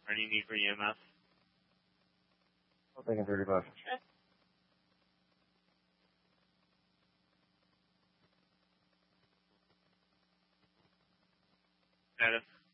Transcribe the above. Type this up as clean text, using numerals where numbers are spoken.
or any need for EMS? Thank you very much. Okay. Status.